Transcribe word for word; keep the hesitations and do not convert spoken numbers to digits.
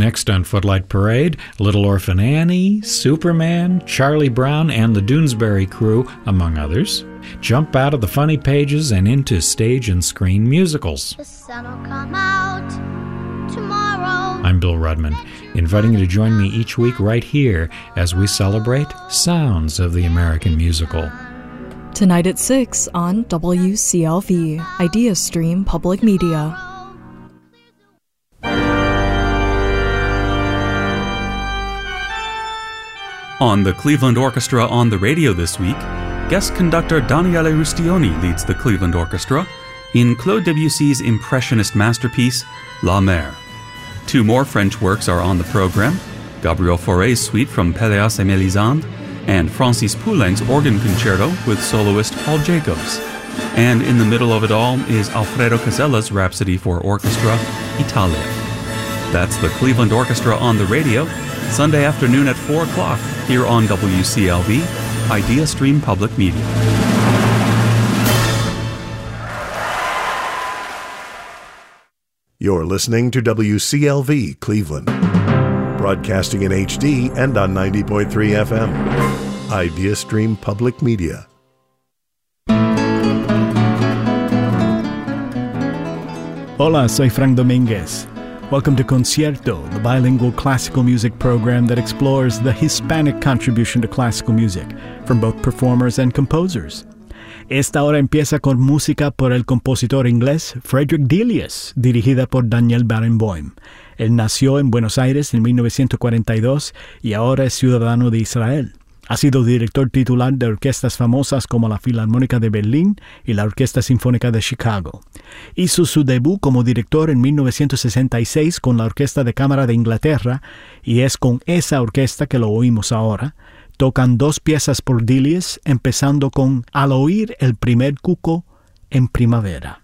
Next on Footlight Parade, Little Orphan Annie, Superman, Charlie Brown, and the Doonesbury Crew, among others, jump out of the funny pages and into stage and screen musicals. The sun will come out tomorrow. I'm Bill Rudman, inviting you to join me each week right here as we celebrate sounds of the American musical. Tonight at six on W C L V, Idea Stream Public Media. On the Cleveland Orchestra on the Radio this week, guest conductor Daniele Rustioni leads the Cleveland Orchestra in Claude Debussy's impressionist masterpiece, La Mer. Two more French works are on the program, Gabriel Fauré's suite from Pelléas et Mélisande, and Francis Poulenc's organ concerto with soloist Paul Jacobs. And in the middle of it all is Alfredo Casella's Rhapsody for Orchestra, Italia. That's the Cleveland Orchestra on the Radio, Sunday afternoon at four o'clock, here on W C L V, Idea Stream Public Media. You're listening to W C L V Cleveland, broadcasting in H D and on ninety point three F M. Idea Stream Public Media. Hola, soy Frank Dominguez. Welcome to Concierto, the bilingual classical music program that explores the Hispanic contribution to classical music from both performers and composers. Esta hora empieza con música por el compositor inglés Frederick Delius, dirigida por Daniel Barenboim. Él nació en Buenos Aires en mil novecientos cuarenta y dos y ahora es ciudadano de Israel. Ha sido director titular de orquestas famosas como la Filarmónica de Berlín y la Orquesta Sinfónica de Chicago. Hizo su debut como director en mil novecientos sesenta y seis con la Orquesta de Cámara de Inglaterra y es con esa orquesta que lo oímos ahora. Tocan dos piezas por Delius, empezando con Al oír el primer cuco en primavera.